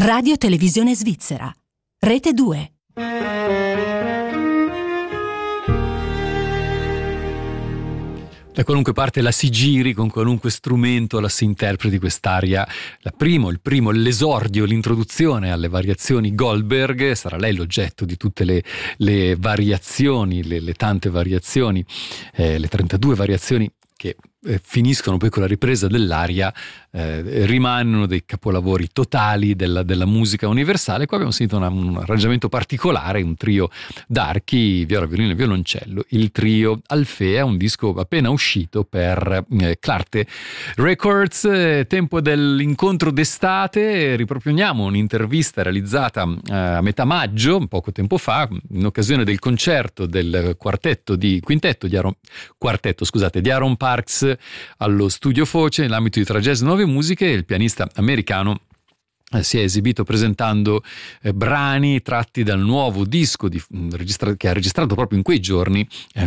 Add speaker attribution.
Speaker 1: Radio Televisione Svizzera. Rete 2.
Speaker 2: Da qualunque parte la si giri, con qualunque strumento la si interpreti quest'aria, il primo, l'esordio, l'introduzione alle variazioni Goldberg, sarà lei l'oggetto di tutte le variazioni, le tante variazioni, le 32 variazioni che finiscono poi con la ripresa dell'aria, rimangono dei capolavori totali della musica universale. Qua abbiamo sentito un arrangiamento particolare, un trio d'archi, viola, violino e violoncello, il trio Alfea, un disco appena uscito per Clarté Records. Tempo dell'incontro d'estate, riproponiamo un'intervista realizzata a metà maggio, poco tempo fa, in occasione del concerto del quintetto di Aaron Parks allo Studio Foce nell'ambito di Tra Jazz Nuove Musiche. Il pianista americano si è esibito presentando brani tratti dal nuovo disco che ha registrato proprio in quei giorni,